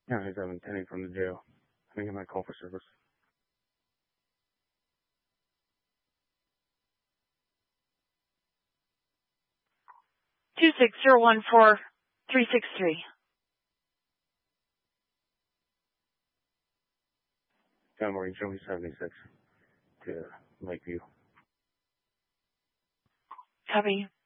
Yeah, he's attending from the jail. I think I might call for service. 26014-363. John Morgan, show me 76 to Lakeview. Copy.